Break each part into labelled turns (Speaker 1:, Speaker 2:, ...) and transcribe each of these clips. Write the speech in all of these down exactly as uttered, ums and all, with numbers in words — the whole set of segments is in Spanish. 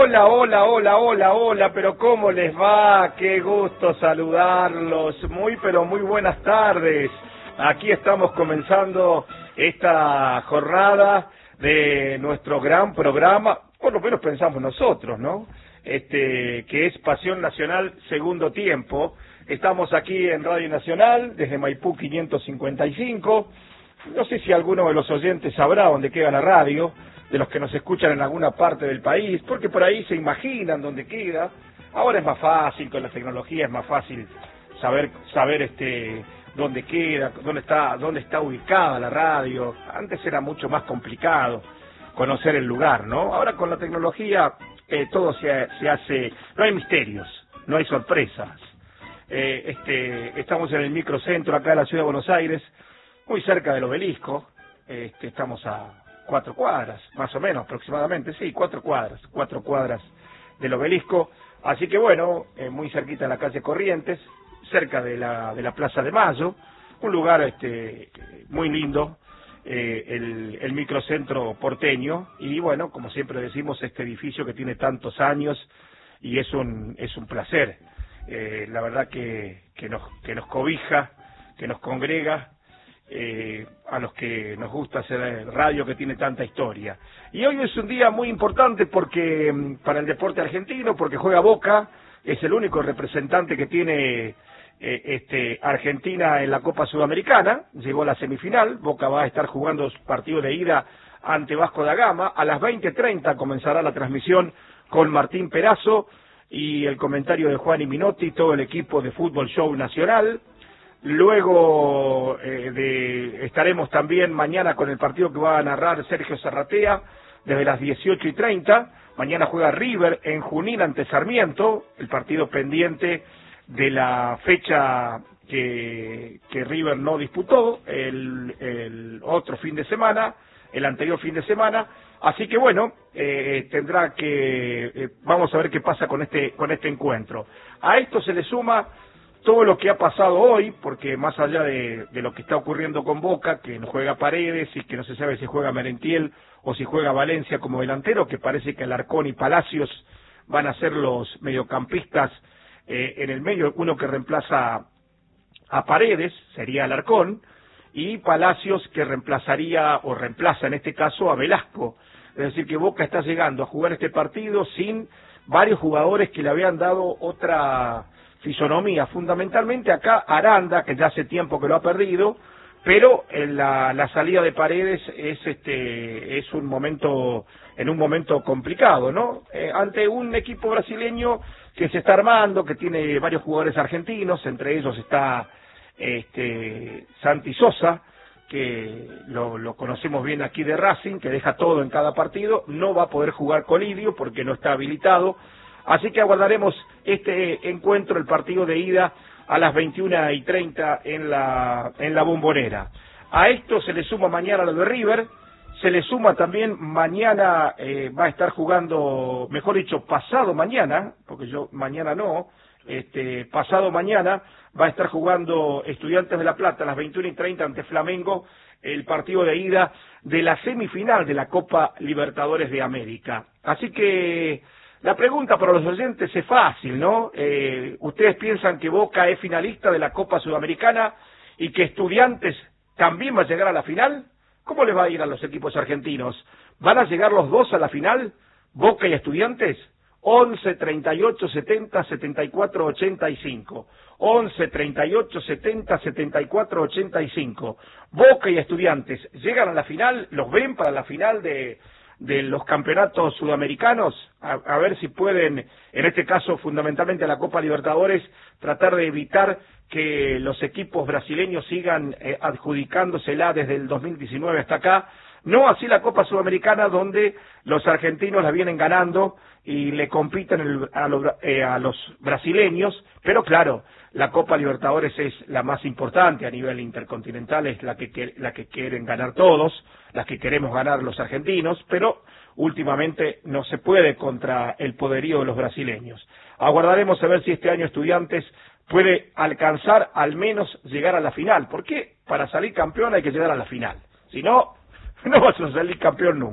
Speaker 1: Hola, hola, hola, hola, hola, pero ¿cómo les va? Qué gusto saludarlos. Muy, pero muy buenas tardes. Aquí estamos comenzando esta jornada de nuestro gran programa, por lo menos pensamos nosotros, ¿no? Este, que es Pasión Nacional Segundo Tiempo. Estamos aquí en Radio Nacional, desde Maipú quinientos cincuenta y cinco. No sé si alguno de los oyentes sabrá dónde queda la radio, de los que nos escuchan en alguna parte del país, porque por ahí se imaginan dónde queda. Ahora es más fácil, con la tecnología es más fácil saber saber este dónde queda, dónde está dónde está ubicada la radio. Antes era mucho más complicado conocer el lugar, ¿no? Ahora con la tecnología eh, todo se, se hace, no hay misterios, no hay sorpresas. Eh, este, estamos en el microcentro acá de la ciudad de Buenos Aires, muy cerca del Obelisco. Este, estamos a cuatro cuadras, más o menos, aproximadamente, sí, cuatro cuadras, cuatro cuadras del Obelisco. Así que bueno, eh, muy cerquita de la calle Corrientes, cerca de la de la Plaza de Mayo, un lugar este muy lindo, eh, el, el microcentro porteño. Y bueno, como siempre decimos, este edificio que tiene tantos años y es un es un placer, eh, la verdad que que nos que nos cobija, que nos congrega. Eh, a los que nos gusta hacer radio que tiene tanta historia. Y hoy es un día muy importante porque para el deporte argentino, porque juega Boca, es el único representante que tiene eh, este Argentina en la Copa Sudamericana, llegó a la semifinal. Boca va a estar jugando su partido de ida ante Vasco da Gama. A las veinte treinta comenzará la transmisión con Martín Perazo y el comentario de Juan y Minotti, todo el equipo de Fútbol Show Nacional. Luego eh, de, estaremos también mañana con el partido que va a narrar Sergio Zarratea desde las dieciocho y treinta. Mañana juega River en Junín ante Sarmiento, el partido pendiente de la fecha que, que River no disputó el, el otro fin de semana, el anterior fin de semana. Así que bueno, eh, tendrá que, eh, vamos a ver qué pasa con este, con este encuentro. A esto se le suma todo lo que ha pasado hoy, porque más allá de, de lo que está ocurriendo con Boca, que no juega Paredes y que no se sabe si juega Merentiel o si juega Valencia como delantero, que parece que Alarcón y Palacios van a ser los mediocampistas eh, en el medio, uno que reemplaza a Paredes, sería Alarcón, y Palacios que reemplazaría, o reemplaza en este caso, a Velasco. Es decir, que Boca está llegando a jugar este partido sin varios jugadores que le habían dado otra fisonomía, fundamentalmente acá Aranda, que ya hace tiempo que lo ha perdido, pero en la, la salida de Paredes es este es un momento en un momento complicado, ¿no? Eh, ante un equipo brasileño que se está armando, que tiene varios jugadores argentinos, entre ellos está este Santi Sosa, que lo, lo conocemos bien aquí de Racing, que deja todo en cada partido. No va a poder jugar Colidio porque no está habilitado. Así que aguardaremos este encuentro, el partido de ida, a las veintiuna y treinta en la, en la Bombonera. A esto se le suma mañana lo de River, se le suma también mañana, eh, va a estar jugando, mejor dicho, pasado mañana, porque yo mañana no, este pasado mañana va a estar jugando Estudiantes de La Plata a las veintiuna y treinta ante Flamengo, el partido de ida de la semifinal de la Copa Libertadores de América. Así que la pregunta para los oyentes es fácil, ¿no? Eh, ¿Ustedes piensan que Boca es finalista de la Copa Sudamericana y que Estudiantes también va a llegar a la final? ¿Cómo les va a ir a los equipos argentinos? ¿Van a llegar los dos a la final, Boca y Estudiantes? once, treinta y ocho, setenta, setenta y cuatro, ochenta y cinco. once, treinta y ocho, setenta, setenta y cuatro, ochenta y cinco. Boca y Estudiantes llegan a la final, los ven para la final de... de los campeonatos sudamericanos, a, a ver si pueden, en este caso fundamentalmente la Copa Libertadores, tratar de evitar que los equipos brasileños sigan eh, adjudicándosela desde el dos mil diecinueve hasta acá. No así la Copa Sudamericana, donde los argentinos la vienen ganando y le compiten el, a, lo, eh, a los brasileños, pero claro, la Copa Libertadores es la más importante a nivel intercontinental, es la que, la que quieren ganar todos, la que queremos ganar los argentinos, pero últimamente no se puede contra el poderío de los brasileños. Aguardaremos a ver si este año Estudiantes puede alcanzar al menos llegar a la final, porque para salir campeón hay que llegar a la final, si no, no vas a salir campeón nunca.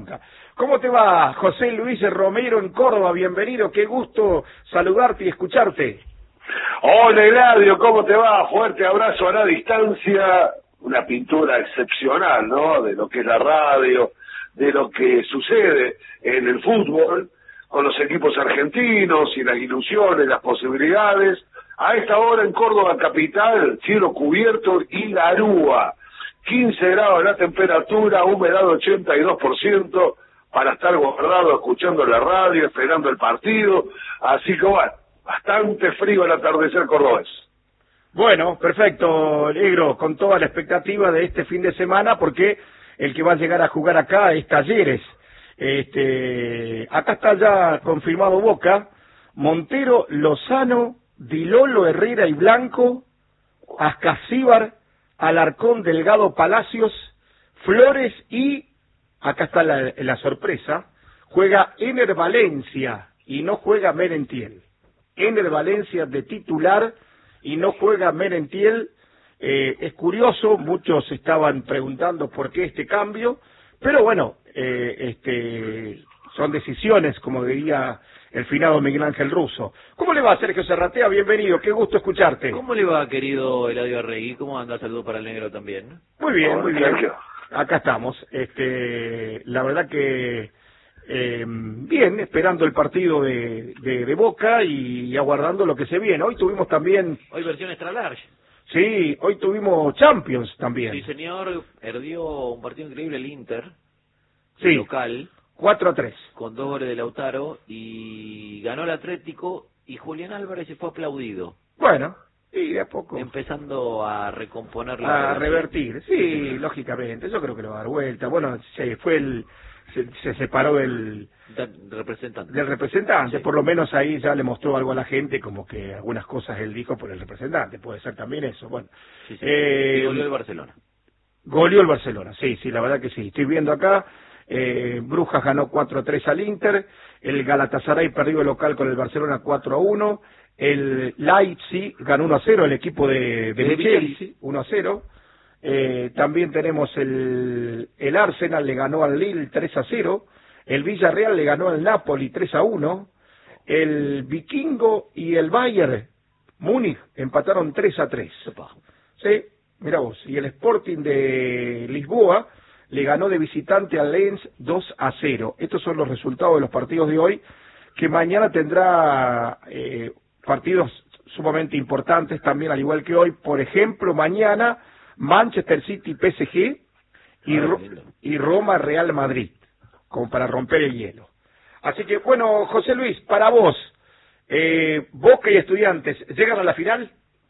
Speaker 1: ¿Cómo te va, José Luis Romero en Córdoba? Bienvenido, qué gusto saludarte y escucharte.
Speaker 2: Hola, Eladio, ¿cómo te va? Fuerte abrazo a la distancia, una pintura excepcional, ¿no? De lo que es la radio, de lo que sucede en el fútbol, con los equipos argentinos y las ilusiones, las posibilidades. A esta hora en Córdoba capital, cielo cubierto y la Rúa. quince grados la temperatura, humedad ochenta y dos por ciento, para estar guardado escuchando la radio, esperando el partido. Así que bueno, bastante frío el atardecer cordobés.
Speaker 1: Bueno, perfecto, Negro, con toda la expectativa de este fin de semana, porque el que va a llegar a jugar acá es Talleres. Este, acá está ya confirmado Boca, Montero, Lozano, Di Lolo, Herrera y Blanco, Ascasíbar, Alarcón, Delgado, Palacios, Flores y, acá está la, la sorpresa, juega Ener Valencia y no juega Merentiel. Ener Valencia de titular y no juega Merentiel. Eh, es curioso, muchos estaban preguntando por qué este cambio, pero bueno, eh, este, son decisiones, como diría el finado Miguel Ángel Russo. ¿Cómo le va, Sergio Serratea? Bienvenido, qué gusto escucharte.
Speaker 3: ¿Cómo le va, querido Eladio Arregui? ¿Cómo anda? Saludos para el negro también.
Speaker 1: Muy bien,
Speaker 2: Oh,
Speaker 1: muy bien.
Speaker 2: Sergio.
Speaker 1: Acá estamos. Este, la verdad que eh, bien, esperando el partido de, de, de Boca y aguardando lo que se viene. Hoy tuvimos también...
Speaker 3: Hoy versión extra large.
Speaker 1: Sí, hoy tuvimos Champions también.
Speaker 3: Sí, señor. Perdió un partido increíble el Inter,
Speaker 1: Sí.
Speaker 3: local,
Speaker 1: cuatro a tres.
Speaker 3: con dos goles de Lautaro, y ganó el Atlético, y Julián Álvarez se fue aplaudido,
Speaker 1: Bueno, y de a poco
Speaker 3: empezando a recomponer la
Speaker 1: a
Speaker 3: relación.
Speaker 1: revertir. Sí, lógicamente, yo creo que lo va a dar vuelta. Bueno, se fue el... Se, se separó del,
Speaker 3: Del representante.
Speaker 1: del representante,
Speaker 3: Sí.
Speaker 1: por lo menos ahí ya le mostró algo a la gente, como que algunas cosas él dijo por el representante, puede ser también eso. Bueno,
Speaker 3: Sí, sí.
Speaker 1: eh,
Speaker 3: Y goleó el Barcelona.
Speaker 1: goleó el Barcelona, sí, sí, la verdad que sí. Estoy viendo acá, eh, Brujas ganó cuatro a tres al Inter, el Galatasaray perdió el local con el Barcelona cuatro a uno, el Leipzig ganó uno a cero, el equipo de, de,
Speaker 3: De
Speaker 1: Chelsea, uno a cero. Eh, también tenemos el, el Arsenal le ganó al Lille tres a cero, el Villarreal le ganó al Napoli tres a uno, el Vikingo y el Bayern Múnich empataron tres a tres.
Speaker 3: Epa.
Speaker 1: Sí, mira vos. Y el Sporting de Lisboa le ganó de visitante al Lens dos a cero. Estos son los resultados de los partidos de hoy, que mañana tendrá eh, partidos sumamente importantes también, al igual que hoy. Por ejemplo, mañana Manchester City P S G y,
Speaker 3: Ah,
Speaker 1: Ro-
Speaker 3: lindo.
Speaker 1: y Roma Real Madrid, como para romper el hielo. Así que, bueno, José Luis, para vos, eh, Boca y Estudiantes, ¿llegan a la final?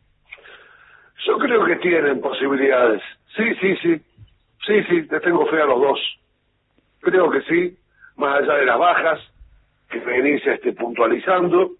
Speaker 2: Yo creo que tienen posibilidades. Sí, sí, sí. Sí, sí, les tengo fe a los dos. Creo que sí, más allá de las bajas que venís este, puntualizando.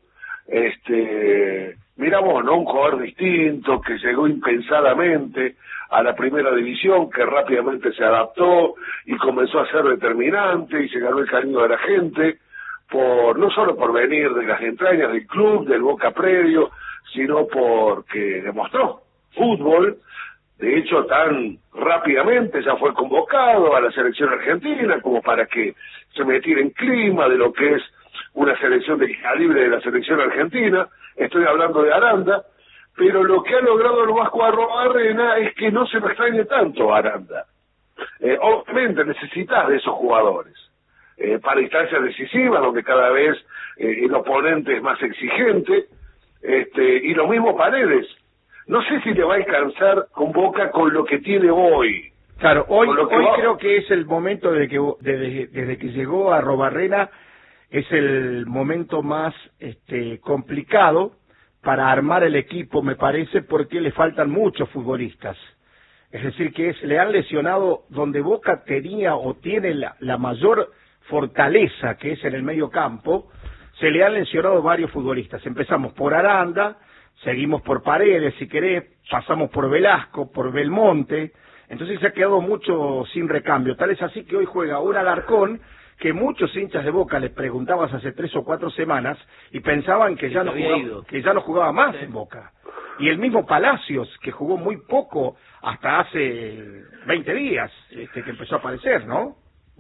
Speaker 2: Este, miramos, ¿no? Un jugador distinto que llegó impensadamente a la primera división, que rápidamente se adaptó y comenzó a ser determinante y se ganó el cariño de la gente, por no solo por venir de las entrañas del club, del Boca predio, sino porque demostró fútbol. De hecho, tan rápidamente ya fue convocado a la selección argentina como para que se metiera en clima de lo que es una selección del calibre de la selección argentina. Estoy hablando de Aranda, pero lo que ha logrado el Vasco Arrobarrena es que no se lo extrañe tanto a Aranda. Eh, obviamente necesitas de esos jugadores eh, para instancias decisivas, donde cada vez eh, el oponente es más exigente, este, y lo mismo Paredes. No sé si te va a alcanzar con Boca con lo que tiene hoy.
Speaker 1: Claro, hoy,
Speaker 2: Con lo que
Speaker 1: hoy
Speaker 2: va-
Speaker 1: creo que es el momento de que desde, desde que llegó a Robarrena es el momento más este, complicado para armar el equipo, me parece, porque le faltan muchos futbolistas. Es decir, que es, le han lesionado donde Boca tenía o tiene la, la mayor fortaleza, que es en el medio campo, se le han lesionado varios futbolistas. Empezamos por Aranda, seguimos por Paredes, si querés, pasamos por Velasco, por Belmonte, entonces se ha quedado mucho sin recambio. Tal es así que hoy juega un Alarcón que muchos hinchas de Boca les preguntabas hace tres o cuatro semanas y pensaban que
Speaker 3: Sí,
Speaker 1: ya
Speaker 3: se
Speaker 1: no
Speaker 3: había
Speaker 1: jugaba,
Speaker 3: ido.
Speaker 1: que ya no jugaba más
Speaker 3: Sí.
Speaker 1: en Boca. Y el mismo Palacios, que jugó muy poco hasta hace veinte días, este, que empezó a aparecer, ¿no?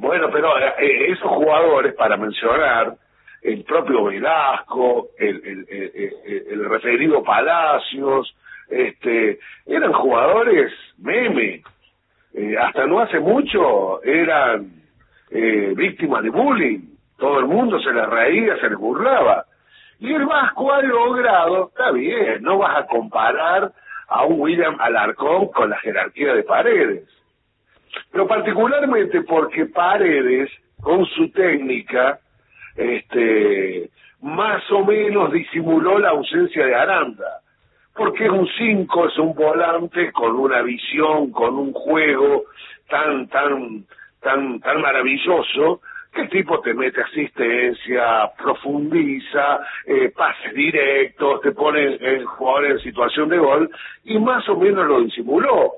Speaker 2: Bueno, pero eh, esos jugadores, para mencionar, el propio Velasco, el, el, el, el, el referido Palacios, este, eran jugadores meme. Eh, hasta no hace mucho eran eh, víctimas de bullying. Todo el mundo se les reía, se les burlaba. Y el Vasco ha logrado, está bien, no vas a comparar a un William Alarcón con la jerarquía de Paredes. Pero particularmente porque Paredes, con su técnica, este, más o menos disimuló la ausencia de Aranda. Porque es un cinco, es un volante con una visión, con un juego tan, tan, tan, tan maravilloso, que el tipo te mete asistencia, profundiza, eh, pases directos, te pone el jugador en situación de gol, y más o menos lo disimuló.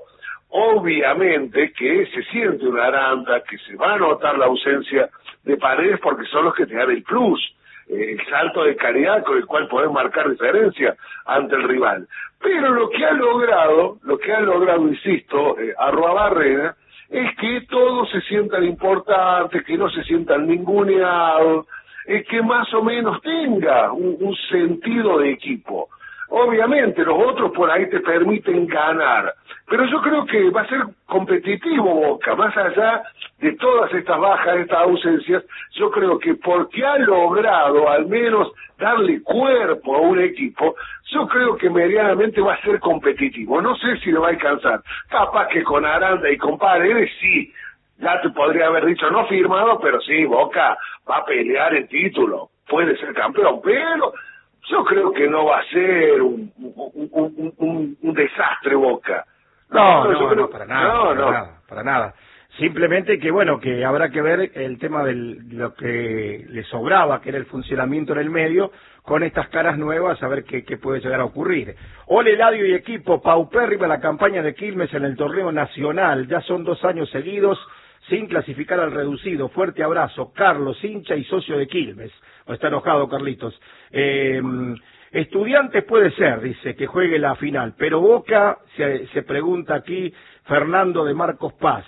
Speaker 2: Obviamente que se siente una Aranda, que se va a notar la ausencia de Paredes porque son los que te dan el plus, eh, el salto de calidad con el cual podés marcar diferencia ante el rival. Pero lo que ha logrado, lo que ha logrado, insisto, eh, Arruabarrena, es que todos se sientan importantes, que no se sientan ninguneados, es que más o menos tenga un, un sentido de equipo. Obviamente los otros por ahí te permiten ganar, pero yo creo que va a ser competitivo Boca, más allá de todas estas bajas, estas ausencias. Yo creo que porque ha logrado al menos darle cuerpo a un equipo, yo creo que medianamente va a ser competitivo. No sé si lo va a alcanzar, capaz que con Aranda y con Paredes sí, ya te podría haber dicho no firmado, pero sí, Boca va a pelear el título, puede ser campeón, pero yo creo que no va a ser un, un, un, un, un desastre Boca.
Speaker 1: No, no, no, creo, no para nada, no, para no. nada, para nada. Simplemente que, bueno, que habrá que ver el tema de lo que le sobraba, que era el funcionamiento en el medio, con estas caras nuevas, a ver qué, qué puede llegar a ocurrir. Ole, Eladio y equipo, paupérrima la campaña de Quilmes en el torneo nacional. Ya son dos años seguidos sin clasificar al reducido. Fuerte abrazo, Carlos, hincha y socio de Quilmes. Está enojado, Carlitos. Eh, Estudiantes puede ser, dice, que juegue la final, pero Boca, se, se pregunta aquí Fernando de Marcos Paz.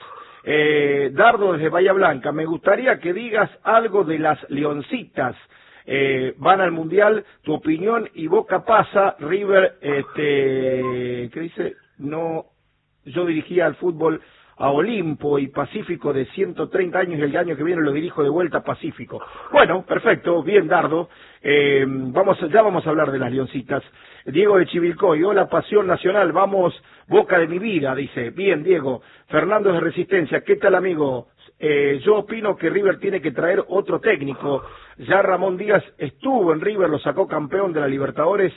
Speaker 1: Eh, Dardo desde Bahía Blanca, me gustaría que digas algo de las Leoncitas. Eh, van al Mundial, tu opinión, y Boca pasa, River, este, ¿qué dice? No, yo dirigía al fútbol a Olimpo y Pacífico de ciento treinta años y el año que viene lo dirijo de vuelta a Pacífico. Bueno, perfecto, bien Dardo, eh, vamos, ya vamos a hablar de las Leoncitas. Diego de Chivilcoy, hola Pasión Nacional, vamos Boca de mi vida, dice, bien Diego. Fernando de Resistencia, ¿qué tal amigo? Eh, yo opino que River tiene que traer otro técnico, ya Ramón Díaz estuvo en River, lo sacó campeón de la Libertadores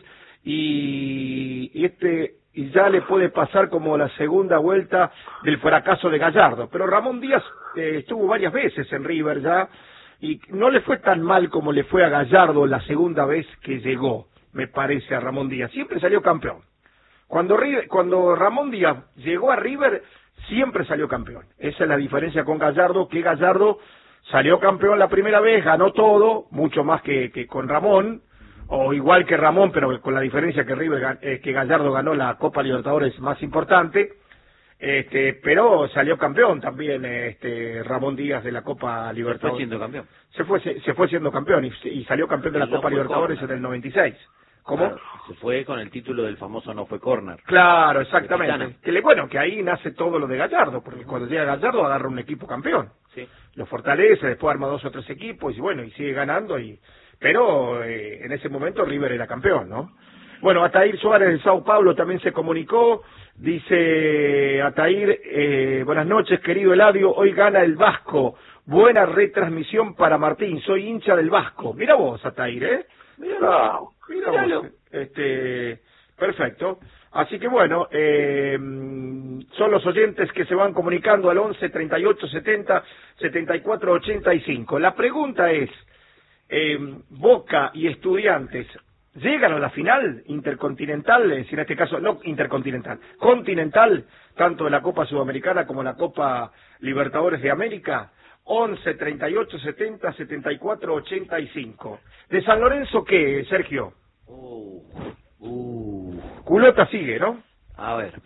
Speaker 1: y, y este... y ya le puede pasar como la segunda vuelta del fracaso de Gallardo. Pero Ramón Díaz eh, estuvo varias veces en River ya, y no le fue tan mal como le fue a Gallardo la segunda vez que llegó, me parece, a Ramón Díaz. Siempre salió campeón. Cuando, River, cuando Ramón Díaz llegó a River, siempre salió campeón. Esa es la diferencia con Gallardo, que Gallardo salió campeón la primera vez, ganó todo, mucho más que, que con Ramón, o igual que Ramón, pero con la diferencia que River, eh, que Gallardo ganó la Copa Libertadores más importante, este, pero salió campeón también este Ramón Díaz de la Copa Libertadores.
Speaker 3: Se fue siendo campeón.
Speaker 1: Se fue, se, se fue siendo campeón y, y salió campeón de la Copa Libertadores en el noventa y seis. ¿Cómo?
Speaker 3: Claro, se fue con el título del famoso no fue córner.
Speaker 1: Claro, exactamente. Que le, bueno, que ahí nace todo lo de Gallardo, porque cuando llega Gallardo agarra un equipo campeón.
Speaker 3: Sí.
Speaker 1: Lo fortalece, después arma dos o tres equipos y bueno, y sigue ganando y... Pero eh, en ese momento River era campeón, ¿no? Bueno, Atair Suárez de Sao Paulo también se comunicó, dice Atair, eh, buenas noches querido Eladio, hoy gana el Vasco, buena retransmisión para Martín, soy hincha del Vasco. Mira vos, Atair, ¿eh? Mira, mira vos, este, perfecto. Así que bueno, eh, son los oyentes que se van comunicando al once, treinta y ocho, setenta, setenta y cuatro, ochenta y cinco. La pregunta es, Eh, Boca y Estudiantes llegan a la final intercontinental, es decir, en este caso no intercontinental, continental, tanto de la Copa Sudamericana como la Copa Libertadores de América. Once, treinta y ocho, setenta, setenta y cuatro, ochenta y cinco. ¿De San Lorenzo qué, Sergio?
Speaker 3: Uh, uh.
Speaker 1: Culota sigue, ¿no?
Speaker 3: A ver,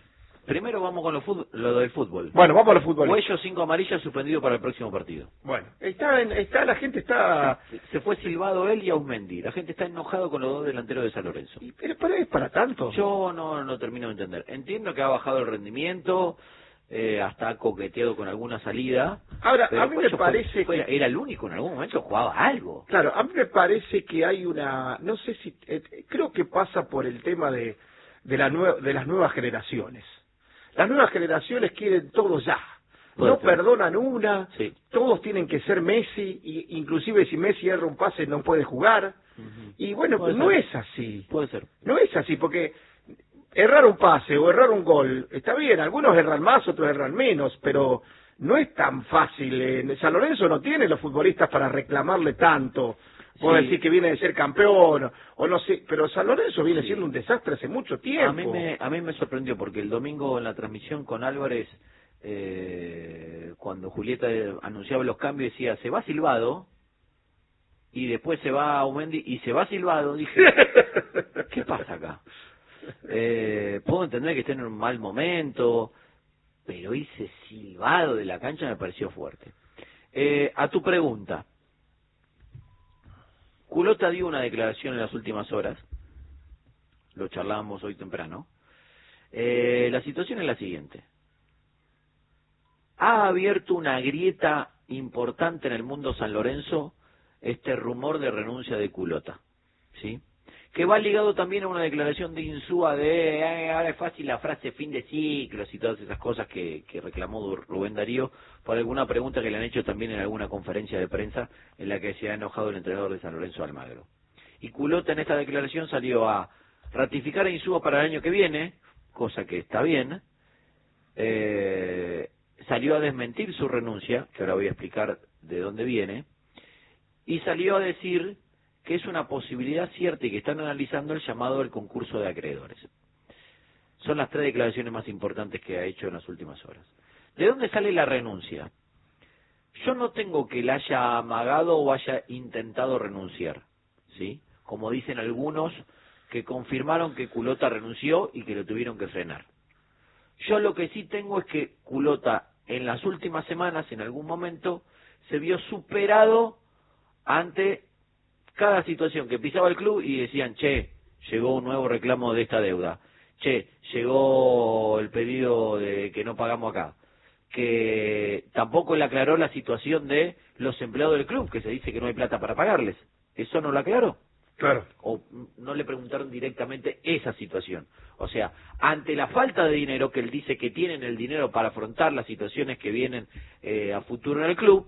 Speaker 3: Primero vamos con lo, fútbol, lo del fútbol.
Speaker 1: Bueno, vamos a los fútbol.
Speaker 3: Cuello cinco amarillas suspendido para el próximo partido.
Speaker 1: Bueno, está, en, está la gente está...
Speaker 3: Se, se fue silbado él y Ausmendi. La gente está enojado con los dos delanteros de San Lorenzo.
Speaker 1: Y, pero, pero es para tanto.
Speaker 3: Yo no, no termino de entender. Entiendo que ha bajado el rendimiento, eh, hasta ha coqueteado con alguna salida.
Speaker 1: Ahora,
Speaker 3: pero
Speaker 1: a mí me
Speaker 3: Cuello
Speaker 1: parece
Speaker 3: fue, fue,
Speaker 1: que...
Speaker 3: era el único, en algún momento jugaba algo.
Speaker 1: Claro, a mí me parece que hay una... No sé si... Eh, creo que pasa por el tema de, de, la nue de las nuevas generaciones. Las nuevas generaciones quieren todo ya. No perdonan una,
Speaker 3: sí.
Speaker 1: Todos tienen que ser Messi, y inclusive si Messi erra un pase no puede jugar. Uh-huh. Y bueno, pues no es así.
Speaker 3: Puede ser.
Speaker 1: No es así, porque errar un pase o errar un gol, está bien, algunos erran más, otros erran menos, pero no es tan fácil. En San Lorenzo no tiene los futbolistas para reclamarle tanto. Puedo sí. decir que viene de ser campeón, o no sé, pero San Lorenzo viene sí. siendo un desastre hace mucho tiempo.
Speaker 3: A mí me, a mí me sorprendió, porque el domingo en la transmisión con Álvarez, eh, cuando Julieta anunciaba los cambios, decía, se va Silvado, y después se va Aumendi, y se va Silvado, dije, ¿qué pasa acá? Eh, puedo entender que esté en un mal momento, pero ese silbado de la cancha me pareció fuerte. Eh, a tu pregunta, Culota dio una declaración en las últimas horas, lo charlábamos hoy temprano. Eh, la situación es la siguiente. Ha abierto una grieta importante en el mundo San Lorenzo este rumor de renuncia de Culota, ¿sí? Que va ligado también a una declaración de Insúa de eh, ahora es fácil la frase fin de ciclos y todas esas cosas que, que reclamó Rubén Darío por alguna pregunta que le han hecho también en alguna conferencia de prensa en la que se ha enojado el entrenador de San Lorenzo, Almagro. Y Culota en esta declaración salió a ratificar a Insúa para el año que viene, cosa que está bien, eh, salió a desmentir su renuncia, que ahora voy a explicar de dónde viene, y salió a decir que es una posibilidad cierta y que están analizando el llamado del concurso de acreedores. Son las tres declaraciones más importantes que ha hecho en las últimas horas. ¿De dónde sale la renuncia? Yo no tengo que la haya amagado o haya intentado renunciar, ¿sí? Como dicen algunos que confirmaron que Culota renunció y que lo tuvieron que frenar. Yo lo que sí tengo es que Culota en las últimas semanas, en algún momento, se vio superado ante cada situación que pisaba el club y decían, che, llegó un nuevo reclamo de esta deuda, che, llegó el pedido de que no pagamos acá, que tampoco le aclaró la situación de los empleados del club, que se dice que no hay plata para pagarles. ¿Eso no lo aclaró?
Speaker 1: Claro.
Speaker 3: O no le preguntaron directamente esa situación. O sea, ante la falta de dinero, que él dice que tienen el dinero para afrontar las situaciones que vienen eh, a futuro en el club,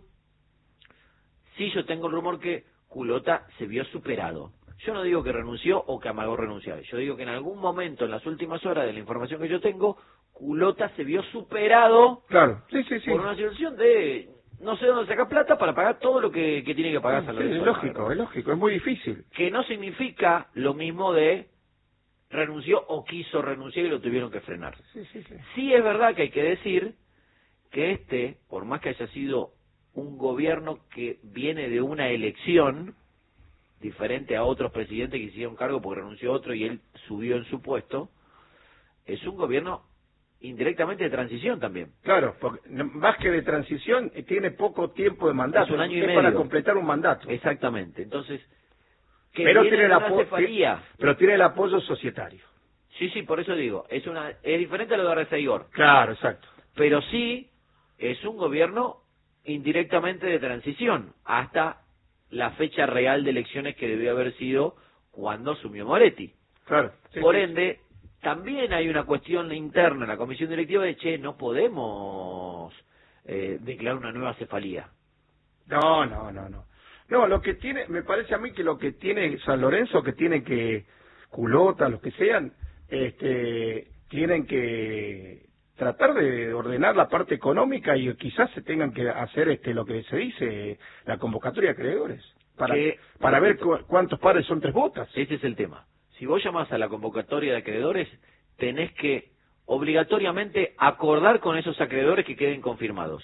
Speaker 3: sí yo tengo el rumor que Culota se vio superado. Yo no digo que renunció o que amagó renunciar. Yo digo que en algún momento, en las últimas horas de la información que yo tengo, Culota se vio superado
Speaker 1: claro. sí, sí, sí.
Speaker 3: por una situación de no sé dónde sacar plata para pagar todo lo que, que tiene que pagar San Lorenzo.
Speaker 1: Sí, es lógico, es lógico, es muy difícil.
Speaker 3: Que no significa lo mismo de renunció o quiso renunciar y lo tuvieron que frenar.
Speaker 1: Sí, sí, sí.
Speaker 3: Sí es verdad que hay que decir que este, por más que haya sido un gobierno que viene de una elección, diferente a otros presidentes que hicieron cargo porque renunció otro y él subió en su puesto, es un gobierno indirectamente de transición también.
Speaker 1: Claro, porque más que de transición, tiene poco tiempo de mandato.
Speaker 3: Es un año y
Speaker 1: es
Speaker 3: medio.
Speaker 1: Para completar un mandato.
Speaker 3: Exactamente. Entonces, que
Speaker 1: pero tiene, el
Speaker 3: cefalía,
Speaker 1: pero tiene el apoyo societario.
Speaker 3: Sí, sí, por eso digo, es una es diferente a lo de Arreceigor.
Speaker 1: Claro, exacto.
Speaker 3: Pero sí es un gobierno indirectamente de transición, hasta la fecha real de elecciones que debió haber sido cuando asumió Moretti.
Speaker 1: Claro. Sí,
Speaker 3: por
Speaker 1: sí.
Speaker 3: ende, también hay una cuestión interna en la comisión directiva de, che, no podemos eh, declarar una nueva cefalía.
Speaker 1: No, no, no, no. No, lo que tiene, me parece a mí que lo que tiene San Lorenzo, que tiene que, Culota, los que sean, este, tienen que tratar de ordenar la parte económica y quizás se tengan que hacer este lo que se dice, la convocatoria de acreedores, para,
Speaker 3: que,
Speaker 1: para ver cu cuántos pares son tres botas.
Speaker 3: Ese es el tema. Si vos llamás a la convocatoria de acreedores, tenés que obligatoriamente acordar con esos acreedores que queden confirmados.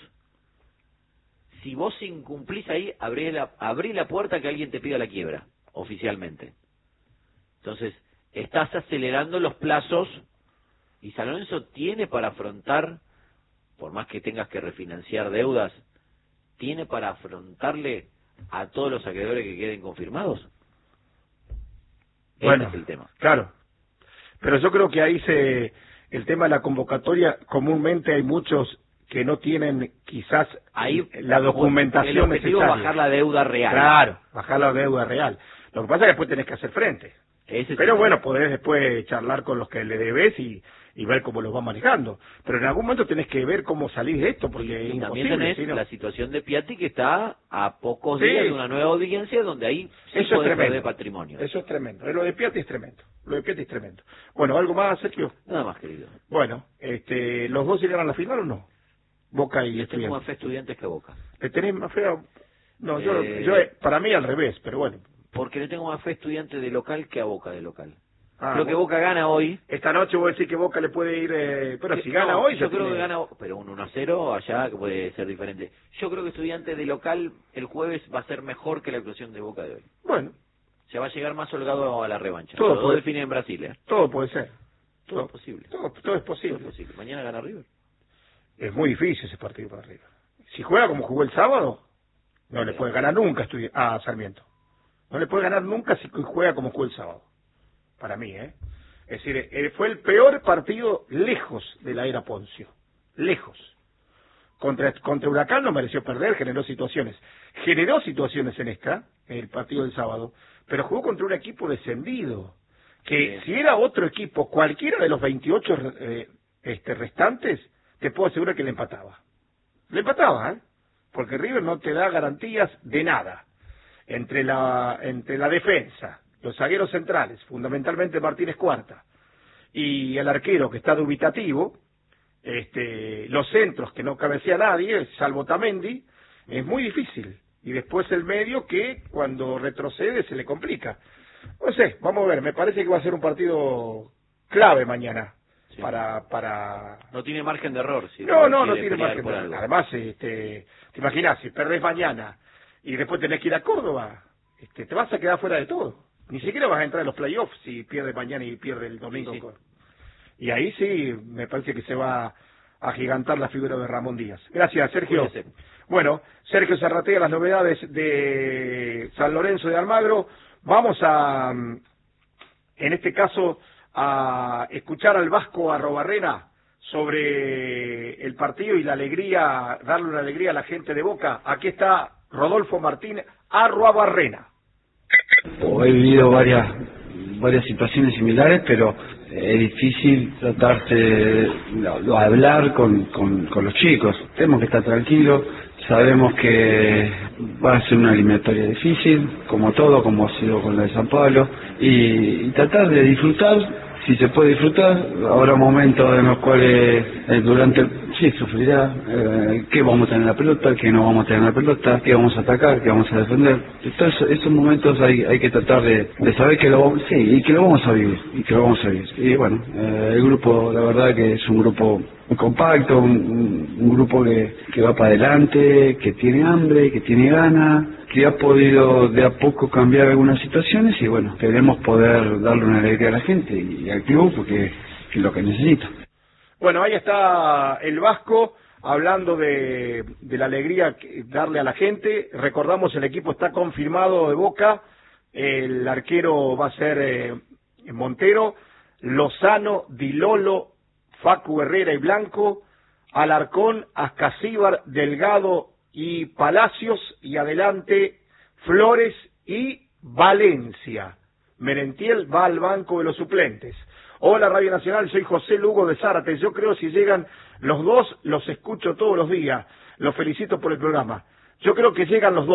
Speaker 3: Si vos incumplís ahí, abrí la, abrí la puerta a que alguien te pida la quiebra, oficialmente. Entonces, estás acelerando los plazos Y San Lorenzo tiene para afrontar, por más que tengas que refinanciar deudas, tiene para afrontarle a todos los acreedores que queden confirmados.
Speaker 1: Bueno,
Speaker 3: ese es el tema.
Speaker 1: Claro. Pero yo creo que ahí se, el tema de la convocatoria, comúnmente hay muchos que no tienen quizás
Speaker 3: ahí
Speaker 1: la documentación
Speaker 3: el objetivo
Speaker 1: necesaria.
Speaker 3: Es bajar la deuda real.
Speaker 1: Claro, bajar la deuda real. Lo que pasa es que después tenés que hacer frente.
Speaker 3: Ese
Speaker 1: Pero
Speaker 3: sí.
Speaker 1: bueno, podés después charlar con los que le debes y, y ver cómo los va manejando. Pero en algún momento tenés que ver cómo salís de esto, porque
Speaker 3: y,
Speaker 1: es
Speaker 3: y también
Speaker 1: imposible.
Speaker 3: tenés
Speaker 1: ¿sí, no?
Speaker 3: la situación de Piatti, que está a pocos
Speaker 1: Sí.
Speaker 3: días de una nueva audiencia donde ahí sí
Speaker 1: Eso es
Speaker 3: podés
Speaker 1: tremendo.
Speaker 3: perder patrimonio.
Speaker 1: Eso es tremendo. Lo de Piatti es tremendo. Lo de Piatti es tremendo. Bueno, ¿algo más, Sergio?
Speaker 3: Nada más, querido.
Speaker 1: Bueno, este, ¿los dos llegaron a la final o no? Boca y
Speaker 3: Yo tengo más
Speaker 1: Estudiantes.
Speaker 3: fe Estudiantes que Boca.
Speaker 1: ¿Le tenés más fe a- No, yo,
Speaker 3: Eh,
Speaker 1: yo, para mí al revés, pero bueno.
Speaker 3: Porque le tengo más fe Estudiantes de local que a Boca de local.
Speaker 1: Ah,
Speaker 3: Creo que
Speaker 1: bueno.
Speaker 3: Boca gana hoy.
Speaker 1: Esta noche voy a decir que Boca le puede ir... Eh, pero
Speaker 3: Que-
Speaker 1: si gana
Speaker 3: no,
Speaker 1: hoy...
Speaker 3: yo
Speaker 1: ya
Speaker 3: creo
Speaker 1: tiene-
Speaker 3: que gana, pero un uno a cero allá que puede ser diferente. Yo creo que Estudiantes de local el jueves va a ser mejor que la actuación de Boca de hoy.
Speaker 1: Bueno,
Speaker 3: Se va a llegar más holgado a la revancha.
Speaker 1: Todo
Speaker 3: Todo
Speaker 1: puede-
Speaker 3: define en Brasil, ¿eh?
Speaker 1: todo puede ser.
Speaker 3: Todo es posible.
Speaker 1: Todo, todo es
Speaker 3: Todo
Speaker 1: posible.
Speaker 3: es posible. Mañana gana River.
Speaker 1: Es muy difícil ese partido para arriba. Si juega como jugó el sábado, no le puede ganar nunca a Estudi- a Sarmiento. No le puede ganar nunca si juega como jugó el sábado. Para mí, ¿eh? Es decir, eh, fue el peor partido lejos de la era Poncio. Lejos. Contra, contra Huracán no mereció perder, generó situaciones. Generó situaciones en esta, en el partido del sábado, pero jugó contra un equipo descendido. Que
Speaker 3: Sí.
Speaker 1: si era otro equipo, cualquiera de los veintiocho eh, este, restantes, te puedo asegurar que le empataba. Le empataba, ¿eh? Porque River no te da garantías de nada. Entre la, entre la defensa, los zagueros centrales, fundamentalmente Martínez Cuarta, y el arquero que está dubitativo, este, los centros que no cabecea nadie, salvo Tamendi, es muy difícil. Y después el medio que cuando retrocede se le complica. No sé, vamos a ver, me parece que va a ser un partido clave mañana.
Speaker 3: Sí.
Speaker 1: Para, para...
Speaker 3: No tiene margen de error. Si
Speaker 1: No, no, no
Speaker 3: quiere
Speaker 1: tiene
Speaker 3: pelear
Speaker 1: margen
Speaker 3: por
Speaker 1: de
Speaker 3: algo.
Speaker 1: error. Además, este, te imaginas, si perdés mañana y después tenés que ir a Córdoba, este, te vas a quedar fuera de todo. Ni siquiera vas a entrar en los playoffs si pierdes mañana y pierde el domingo.
Speaker 3: Sí, sí.
Speaker 1: con- Y ahí sí, me parece que se va a gigantar la figura de Ramón Díaz. Gracias, Sergio.
Speaker 3: Cuídese.
Speaker 1: Bueno, Sergio Zarratea, las novedades de San Lorenzo de Almagro. Vamos a, mm, en este caso, a escuchar al Vasco Arrobarrena sobre el partido y la alegría, darle una alegría a la gente de Boca. Aquí está Rodolfo Martínez Arrobarrena.
Speaker 4: He vivido varias varias situaciones similares, pero es difícil tratarse de de hablar con, con, con los chicos. Tenemos que estar tranquilos, sabemos que va a ser una eliminatoria difícil, como todo, como ha sido con la de San Pablo, y, y tratar de disfrutar, si se puede disfrutar. Habrá momentos en los cuales eh, durante el sí sufrirá, eh, qué vamos a tener en la pelota, qué no vamos a tener en la pelota, qué vamos a atacar, qué vamos a defender. Entonces esos momentos hay, hay que tratar de, de saber que lo sí y que lo vamos a vivir y que lo vamos a vivir. Y bueno, eh, el grupo, la verdad que es un grupo muy compacto, un, un, un grupo que, que va para adelante, que tiene hambre, que tiene ganas, que ha podido de a poco cambiar algunas situaciones y bueno, queremos poder darle una alegría a la gente y al club porque es lo que necesita.
Speaker 1: Bueno, ahí está el Vasco hablando de, de la alegría que darle a la gente. Recordamos, el equipo está confirmado de Boca. El arquero va a ser eh, Montero, Lozano, Dilolo, Facu Herrera y Blanco, Alarcón, Ascasíbar, Delgado y Palacios, y adelante Flores y Valencia. Merentiel va al banco de los suplentes. Hola Radio Nacional, soy José Lugo de Zárate. Yo creo si llegan los dos, los escucho todos los días. Los felicito por el programa. Yo creo que llegan los dos.